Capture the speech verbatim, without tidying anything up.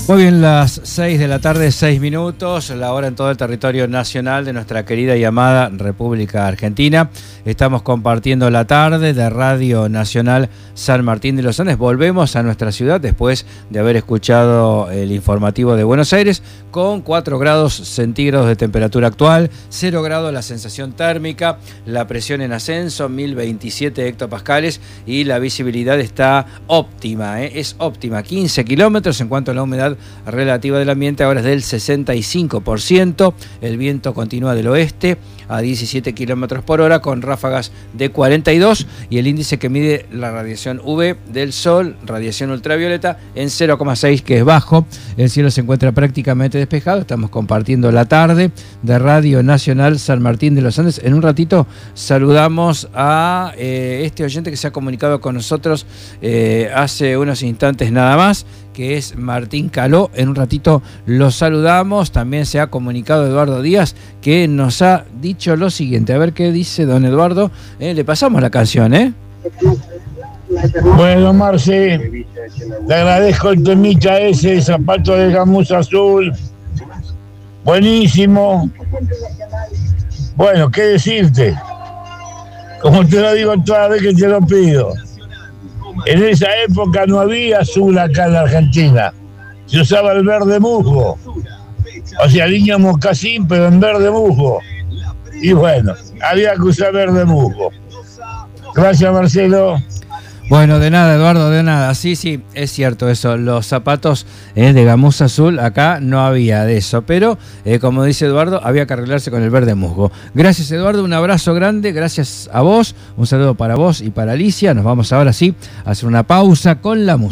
Muy bien, las seis de la tarde, seis minutos, la hora en todo el territorio nacional de nuestra querida y amada República Argentina. Estamos compartiendo la tarde de Radio Nacional San Martín de los Andes. Volvemos a nuestra ciudad después de haber escuchado el informativo de Buenos Aires, con cuatro grados centígrados de temperatura actual, cero grados la sensación térmica, la presión en ascenso, mil veintisiete hectopascales, y la visibilidad está óptima, ¿eh? es óptima, quince kilómetros. En cuanto a la humedad relativa del ambiente, ahora es del sesenta y cinco por ciento, el viento continúa del oeste a diecisiete kilómetros por hora con ráfagas de cuarenta y dos, y el índice que mide la radiación U V del sol, radiación ultravioleta, en cero coma seis, que es bajo. El cielo se encuentra prácticamente despejado. Estamos compartiendo la tarde de Radio Nacional San Martín de los Andes. En un ratito saludamos a eh, este oyente que se ha comunicado con nosotros eh, hace unos instantes nada más, que es Martín Caló. En un ratito lo saludamos. También se ha comunicado Eduardo Díaz, que nos ha dicho lo siguiente. A ver qué dice don Eduardo. Eh, le pasamos la canción, ¿eh? Bueno, Marce, le agradezco el temita ese, el zapato de gamuza azul. Buenísimo. Bueno, ¿qué decirte? Como te lo digo toda vez que te lo pido. En esa época no había azul acá en la Argentina. Se usaba el verde musgo. O sea, línea mocasín, pero en verde musgo. Y bueno, había que usar verde musgo. Gracias, Marcelo. Bueno, de nada, Eduardo, de nada. Sí, sí, es cierto eso. Los zapatos eh, de gamuza azul, acá no había de eso. Pero, eh, como dice Eduardo, había que arreglarse con el verde musgo. Gracias, Eduardo. Un abrazo grande. Gracias a vos. Un saludo para vos y para Alicia. Nos vamos ahora sí a hacer una pausa con la música.